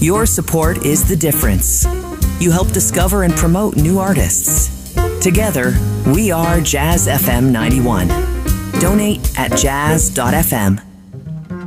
Your support is the difference. You help discover and promote new artists. Together, we are Jazz FM 91. Donate at jazz.fm.